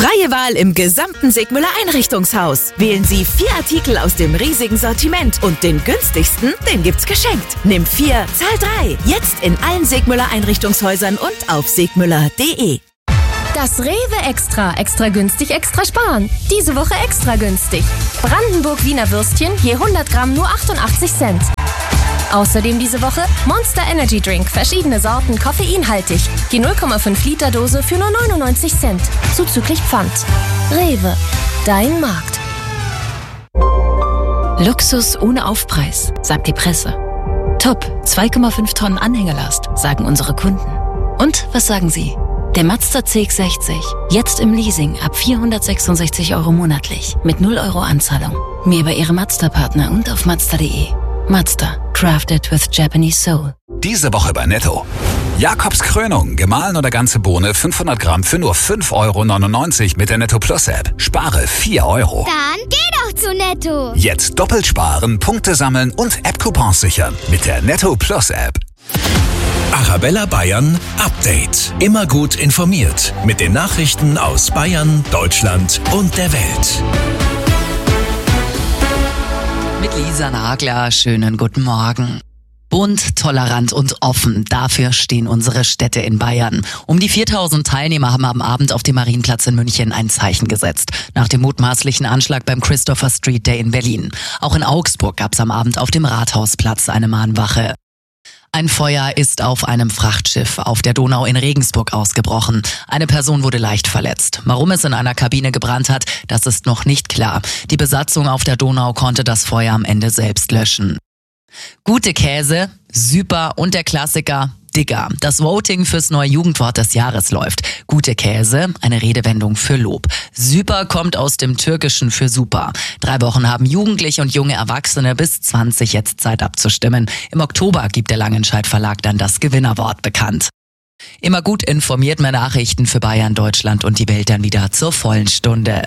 Freie Wahl im gesamten Segmüller Einrichtungshaus. Wählen Sie 4 Artikel aus dem riesigen Sortiment und den günstigsten, den gibt's geschenkt. Nimm 4, zahl 3. Jetzt in allen Segmüller Einrichtungshäusern und auf segmüller.de. Das Rewe Extra. Extra günstig, extra sparen. Diese Woche extra günstig. Brandenburg-Wiener Würstchen je 100 Gramm nur 88 Cent. Außerdem diese Woche Monster Energy Drink. Verschiedene Sorten, koffeinhaltig. Die 0,5 Liter Dose für nur 99 Cent. Zuzüglich Pfand. Rewe. Dein Markt. Luxus ohne Aufpreis, sagt die Presse. Top, 2,5 Tonnen Anhängerlast, sagen unsere Kunden. Und was sagen Sie? Der Mazda CX-60, jetzt im Leasing ab 466 € monatlich, mit 0 € Anzahlung. Mehr bei Ihrem Mazda-Partner und auf Mazda.de. Mazda, crafted with Japanese soul. Diese Woche bei Netto. Jakobs Krönung, gemahlen oder ganze Bohne, 500 Gramm für nur 5,99 € mit der Netto Plus App. Spare 4 €. Dann geh doch zu Netto. Jetzt doppelt sparen, Punkte sammeln und App-Coupons sichern mit der Netto Plus App. Arabella Bayern Update. Immer gut informiert mit den Nachrichten aus Bayern, Deutschland und der Welt. Mit Lisa Nagler, schönen guten Morgen. Bunt, tolerant und offen, dafür stehen unsere Städte in Bayern. Um die 4000 Teilnehmer haben am Abend auf dem Marienplatz in München ein Zeichen gesetzt. Nach dem mutmaßlichen Anschlag beim Christopher Street Day in Berlin. Auch in Augsburg gab es am Abend auf dem Rathausplatz eine Mahnwache. Ein Feuer ist auf einem Frachtschiff auf der Donau in Regensburg ausgebrochen. Eine Person wurde leicht verletzt. Warum es in einer Kabine gebrannt hat, das ist noch nicht klar. Die Besatzung auf der Donau konnte das Feuer am Ende selbst löschen. Gute Käse, super und der Klassiker Digger. Das Voting fürs neue Jugendwort des Jahres läuft. Gute Käse, eine Redewendung für Lob. Super kommt aus dem Türkischen für super. 3 Wochen haben Jugendliche und junge Erwachsene bis 20 jetzt Zeit abzustimmen. Im Oktober gibt der Langenscheidt Verlag dann das Gewinnerwort bekannt. Immer gut informiert, mehr Nachrichten für Bayern, Deutschland und die Welt dann wieder zur vollen Stunde.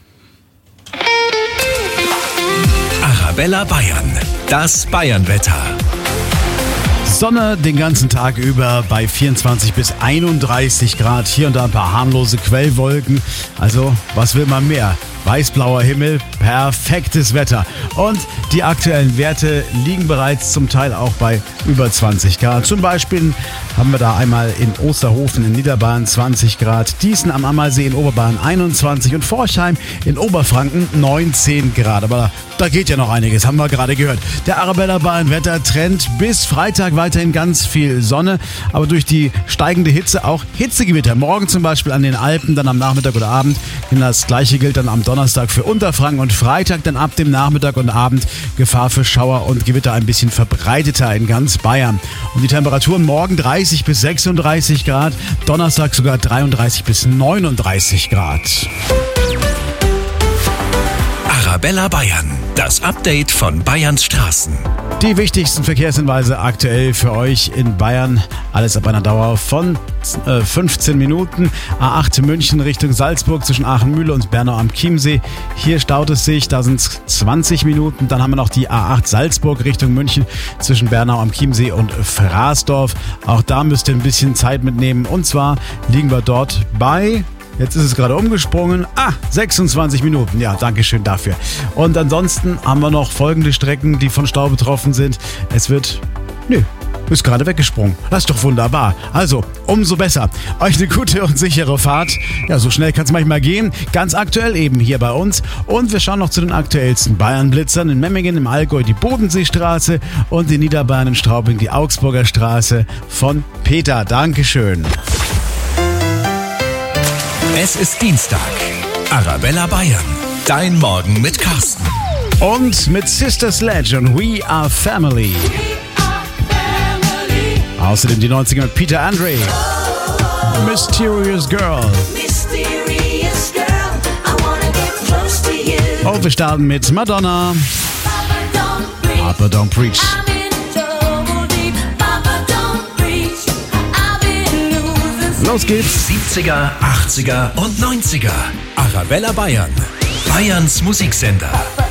Arabella Bayern, das Bayernwetter. Sonne den ganzen Tag über bei 24 bis 31 Grad. Hier und da ein paar harmlose Quellwolken. Also, was will man mehr? Weißblauer Himmel, perfektes Wetter. Und die aktuellen Werte liegen bereits zum Teil auch bei über 20 Grad. Zum Beispiel haben wir da einmal in Osterhofen in Niederbayern 20 Grad, Dießen am Ammersee in Oberbayern 21 und Forchheim in Oberfranken 19 Grad. Aber da geht ja noch einiges, haben wir gerade gehört. Der Arabella Bayern Wettertrend bis Freitag weiterhin ganz viel Sonne, aber durch die steigende Hitze auch Hitzegewitter. Morgen zum Beispiel an den Alpen, dann am Nachmittag oder Abend. Das gleiche gilt dann am Donnerstag für Unterfranken und Freitag dann ab dem Nachmittag und Abend Gefahr für Schauer und Gewitter ein bisschen verbreiteter in ganz Bayern. Und die Temperaturen morgen 30 bis 36 Grad, Donnerstag sogar 33 bis 39 Grad. Arabella Bayern, das Update von Bayerns Straßen. Die wichtigsten Verkehrshinweise aktuell für euch in Bayern. Alles ab einer Dauer von 15 Minuten. A8 München Richtung Salzburg zwischen Aachen-Mühle und Bernau am Chiemsee. Hier staut es sich, da sind es 20 Minuten. Dann haben wir noch die A8 Salzburg Richtung München zwischen Bernau am Chiemsee und Fraßdorf. Auch da müsst ihr ein bisschen Zeit mitnehmen. Und zwar liegen wir dort bei... Jetzt ist es gerade umgesprungen. 26 Minuten. Ja, danke schön dafür. Und ansonsten haben wir noch folgende Strecken, die von Stau betroffen sind. Ist gerade weggesprungen. Das ist doch wunderbar. Also, umso besser. Euch eine gute und sichere Fahrt. Ja, so schnell kann es manchmal gehen. Ganz aktuell eben hier bei uns. Und wir schauen noch zu den aktuellsten Bayern-Blitzern. In Memmingen im Allgäu die Bodenseestraße und in Niederbayern in Straubing die Augsburger Straße von Peter. Dankeschön. Es ist Dienstag. Arabella Bayern. Dein Morgen mit Carsten. Und mit Sister Sledge und We Are Family. Außerdem die 90er mit Peter Andre. Mysterious Girl. Und wir starten mit Madonna. Papa Don't Preach. Los geht's. 70er, 80er und 90er. Arabella Bayern. Bayerns Musiksender.